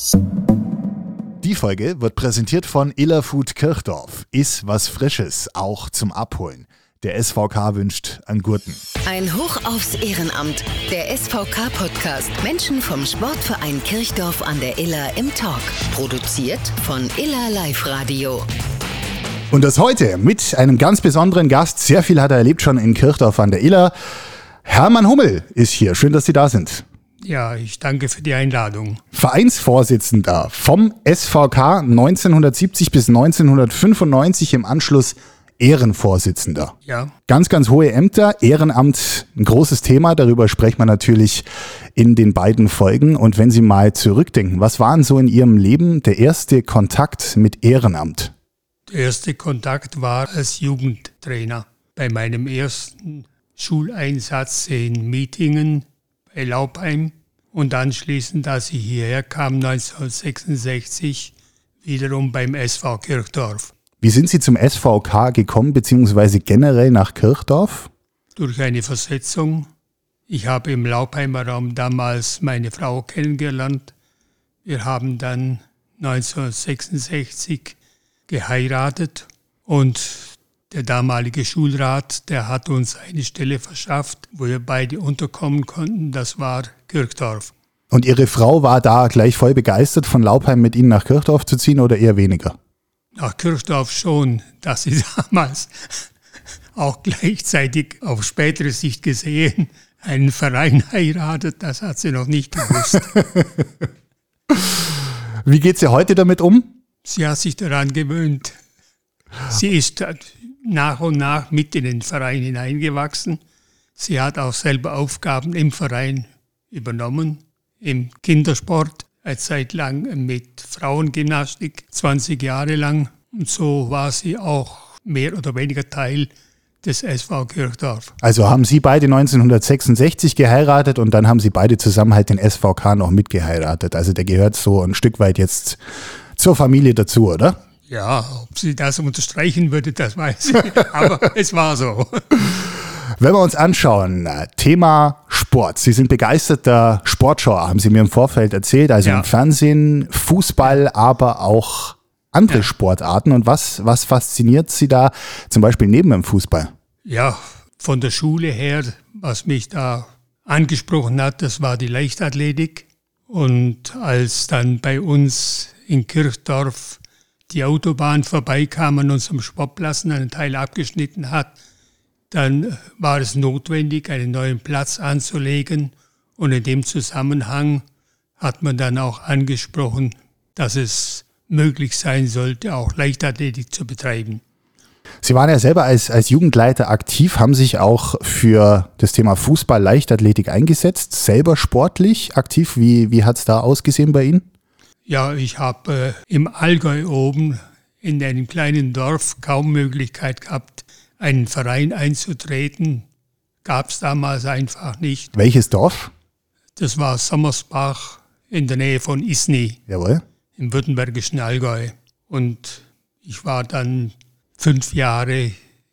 Die Folge wird präsentiert von Iller Food Kirchdorf. Iss was Frisches, auch zum Abholen. Der SVK wünscht einen guten. Ein Hoch aufs Ehrenamt. Der SVK-Podcast. Menschen vom Sportverein Kirchdorf an der Iller im Talk. Produziert von Iller Live Radio. Und das heute mit einem ganz besonderen Gast. Sehr viel hat er erlebt schon in Kirchdorf an der Iller. Hermann Hummel ist hier. Schön, dass Sie da sind. Ja, ich danke für die Einladung. Vereinsvorsitzender vom SVK 1970 bis 1995, im Anschluss Ehrenvorsitzender. Ja. Ganz, ganz hohe Ämter, Ehrenamt, ein großes Thema, darüber sprechen wir natürlich in den beiden Folgen. Und wenn Sie mal zurückdenken, was war denn so in Ihrem Leben der erste Kontakt mit Ehrenamt? Der erste Kontakt war als Jugendtrainer. Bei meinem ersten Schuleinsatz in Mietingen bei Laubheim und anschließend, als ich hierher kam, 1966, wiederum beim SV Kirchdorf. Wie sind Sie zum SVK gekommen, beziehungsweise generell nach Kirchdorf? Durch eine Versetzung. Ich habe im Laubheimer Raum damals meine Frau kennengelernt. Wir haben dann 1966 geheiratet und der damalige Schulrat, der hat uns eine Stelle verschafft, wo wir beide unterkommen konnten. Das war Kirchdorf. Und Ihre Frau war da gleich voll begeistert, von Laubheim mit Ihnen nach Kirchdorf zu ziehen oder eher weniger? Nach Kirchdorf schon, dass sie damals auch gleichzeitig auf spätere Sicht gesehen einen Verein heiratet, das hat sie noch nicht gewusst. Wie geht sie heute damit um? Sie hat sich daran gewöhnt. Sie ist nach und nach mit in den Verein hineingewachsen. Sie hat auch selber Aufgaben im Verein übernommen, im Kindersport, eine Zeit lang mit Frauengymnastik, 20 Jahre lang. Und so war sie auch mehr oder weniger Teil des SV Kirchdorf. Also haben Sie beide 1966 geheiratet und dann haben Sie beide zusammen halt den SVK noch mitgeheiratet. Also der gehört so ein Stück weit jetzt zur Familie dazu, oder? Ja, ob sie das unterstreichen würde, das weiß ich. Aber es war so. Wenn wir uns anschauen, Thema Sport. Sie sind begeisterter Sportschauer, haben Sie mir im Vorfeld erzählt. Also im Fernsehen, Fußball, aber auch andere Sportarten. Und was fasziniert Sie da zum Beispiel neben dem Fußball? Ja, von der Schule her, was mich da angesprochen hat, das war die Leichtathletik. Und als dann bei uns in Kirchdorf die Autobahn vorbeikam an unserem Sportplatz und einen Teil abgeschnitten hat, dann war es notwendig, einen neuen Platz anzulegen. Und in dem Zusammenhang hat man dann auch angesprochen, dass es möglich sein sollte, auch Leichtathletik zu betreiben. Sie waren ja selber als Jugendleiter aktiv, haben sich auch für das Thema Fußball, Leichtathletik eingesetzt, selber sportlich aktiv. Wie hat es da ausgesehen bei Ihnen? Ja, ich habe im Allgäu oben in einem kleinen Dorf kaum Möglichkeit gehabt, einen Verein einzutreten. Gab es damals einfach nicht. Welches Dorf? Das war Sommersbach in der Nähe von Isny. Jawohl. Im württembergischen Allgäu. Und ich war dann 5 Jahre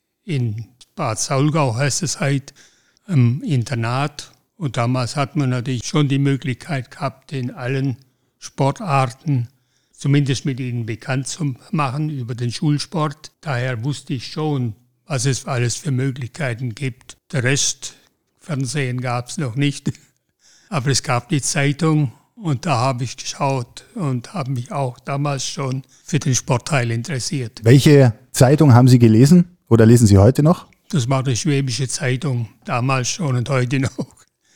in Bad Saulgau, heißt es halt, im Internat. Und damals hat man natürlich schon die Möglichkeit gehabt, in allen Sportarten zumindest mit ihnen bekannt zu machen über den Schulsport. Daher wusste ich schon, was es alles für Möglichkeiten gibt. Der Rest, Fernsehen gab es noch nicht, aber es gab die Zeitung und da habe ich geschaut und habe mich auch damals schon für den Sportteil interessiert. Welche Zeitung haben Sie gelesen oder lesen Sie heute noch? Das war die Schwäbische Zeitung, damals schon und heute noch.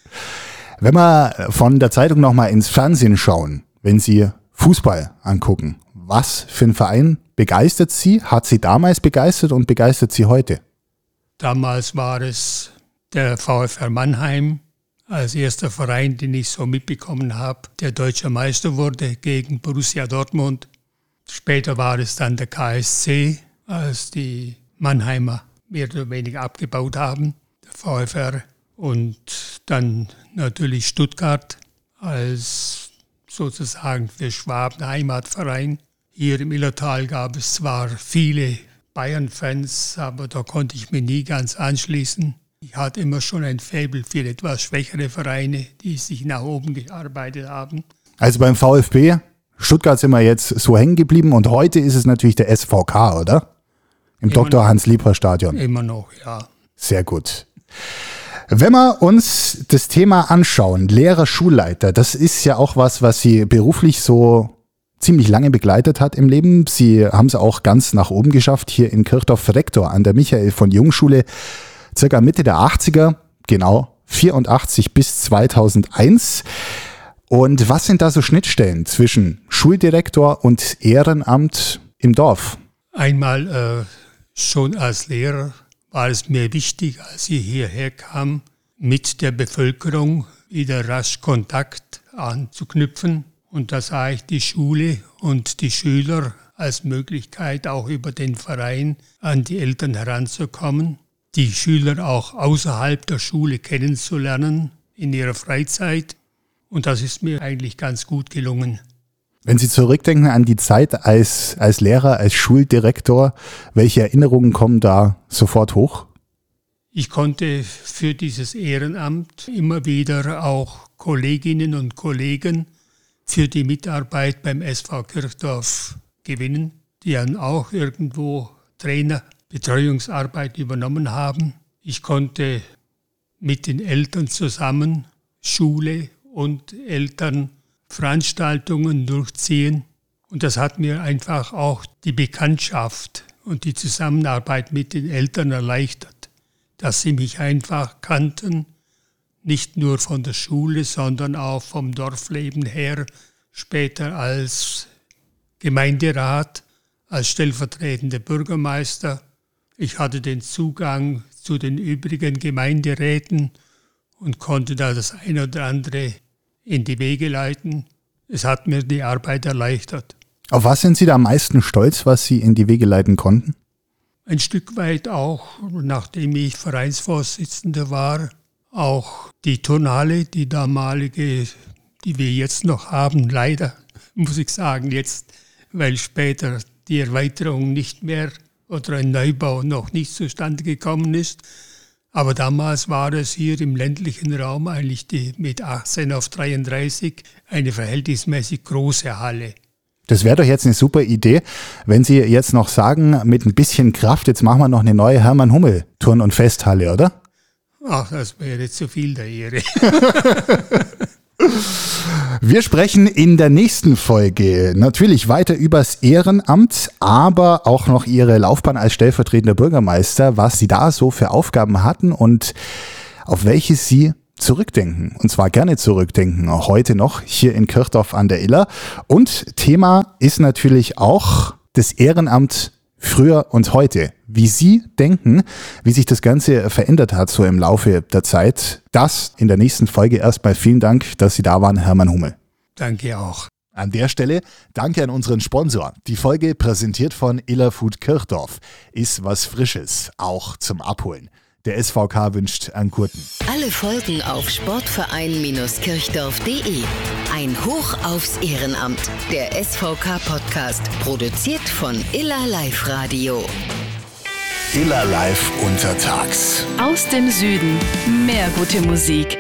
Wenn wir von der Zeitung nochmal ins Fernsehen schauen, wenn Sie Fußball angucken, was für ein Verein begeistert Sie? Hat Sie damals begeistert und begeistert Sie heute? Damals war es der VfR Mannheim als erster Verein, den ich so mitbekommen habe, der deutscher Meister wurde gegen Borussia Dortmund. Später war es dann der KSC, als die Mannheimer mehr oder weniger abgebaut haben, der VfR. Und dann natürlich Stuttgart als sozusagen für Schwaben Heimatverein. Hier im Illertal gab es zwar viele Bayern-Fans, aber da konnte ich mich nie ganz anschließen. Ich hatte immer schon ein Faible für etwas schwächere Vereine, die sich nach oben gearbeitet haben. Also beim VfB Stuttgart sind wir jetzt so hängen geblieben und heute ist es natürlich der SVK, oder? Im Dr. Hans-Liebherr-Stadion. Immer noch, ja. Sehr gut. Wenn wir uns das Thema anschauen, Lehrer, Schulleiter, das ist ja auch was Sie beruflich so ziemlich lange begleitet hat im Leben. Sie haben es auch ganz nach oben geschafft, hier in Kirchdorf Rektor an der Michael von Jung Schule, circa Mitte der 80er, genau 84 bis 2001. Und was sind da so Schnittstellen zwischen Schuldirektor und Ehrenamt im Dorf? Einmal schon als Lehrer war es mir wichtig, als ich hierher kam, mit der Bevölkerung wieder rasch Kontakt anzuknüpfen. Und da sah ich die Schule und die Schüler als Möglichkeit, auch über den Verein an die Eltern heranzukommen, die Schüler auch außerhalb der Schule kennenzulernen in ihrer Freizeit. Und das ist mir eigentlich ganz gut gelungen. Wenn Sie zurückdenken an die Zeit als Lehrer, als Schuldirektor, welche Erinnerungen kommen da sofort hoch? Ich konnte für dieses Ehrenamt immer wieder auch Kolleginnen und Kollegen für die Mitarbeit beim SV Kirchdorf gewinnen, die dann auch irgendwo Trainer, Betreuungsarbeit übernommen haben. Ich konnte mit den Eltern zusammen Schule und Eltern Veranstaltungen durchziehen. Und das hat mir einfach auch die Bekanntschaft und die Zusammenarbeit mit den Eltern erleichtert, dass sie mich einfach kannten, nicht nur von der Schule, sondern auch vom Dorfleben her, später als Gemeinderat, als stellvertretender Bürgermeister. Ich hatte den Zugang zu den übrigen Gemeinderäten und konnte da das eine oder andere in die Wege leiten. Es hat mir die Arbeit erleichtert. Auf was sind Sie da am meisten stolz, was Sie in die Wege leiten konnten? Ein Stück weit auch, nachdem ich Vereinsvorsitzender war, auch die Turnhalle, die damalige, die wir jetzt noch haben, leider, muss ich sagen, jetzt, weil später die Erweiterung nicht mehr oder ein Neubau noch nicht zustande gekommen ist. Aber damals war es hier im ländlichen Raum eigentlich mit 18 auf 33 eine verhältnismäßig große Halle. Das wäre doch jetzt eine super Idee, wenn Sie jetzt noch sagen, mit ein bisschen Kraft, jetzt machen wir noch eine neue Hermann-Hummel-Turn- und Festhalle, oder? Ach, das wäre zu viel der Ehre. Wir sprechen in der nächsten Folge natürlich weiter übers Ehrenamt, aber auch noch Ihre Laufbahn als stellvertretender Bürgermeister, was Sie da so für Aufgaben hatten und auf welche Sie zurückdenken. Und zwar gerne zurückdenken, auch heute noch hier in Kirchdorf an der Iller. Und Thema ist natürlich auch das Ehrenamt früher und heute. Wie Sie denken, wie sich das Ganze verändert hat so im Laufe der Zeit. Das in der nächsten Folge. Erstmal vielen Dank, dass Sie da waren, Hermann Hummel. Danke auch. An der Stelle danke an unseren Sponsor. Die Folge präsentiert von Iller Food Kirchdorf. Ist was Frisches, auch zum Abholen. Der SVK wünscht einen guten. Alle Folgen auf sportverein-kirchdorf.de. Ein Hoch aufs Ehrenamt. Der SVK-Podcast. Produziert von Iller Live Radio. Iller Live untertags. Aus dem Süden. Mehr gute Musik.